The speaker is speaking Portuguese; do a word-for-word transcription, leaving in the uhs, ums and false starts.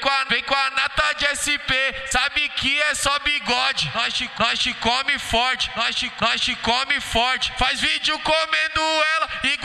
com a, vem com a nata de S P, sabe que é só bigode. Nós te, nós te come forte, nós te, nós te come forte. Faz vídeo comendo ela igual